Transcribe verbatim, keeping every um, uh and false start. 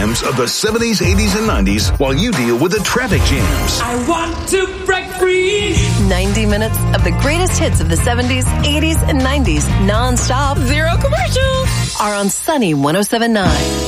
jams of the seventies, eighties, and nineties while you deal with the traffic jams. I want to break free. ninety minutes of the greatest hits of the seventies, eighties, and nineties, non-stop, zero commercials, are on Sunny one oh seven point nine.